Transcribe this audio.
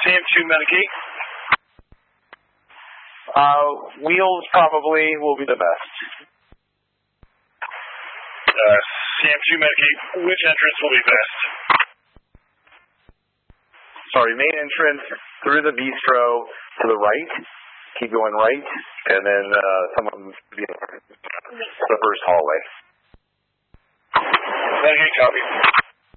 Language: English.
CM2 Medicaid. Wheels probably will be the best. CM2 Medicaid, which entrance will be best? Sorry, main entrance through the bistro to the right. Keep going right, and then someone will be in the first hallway. Medicaid, copy.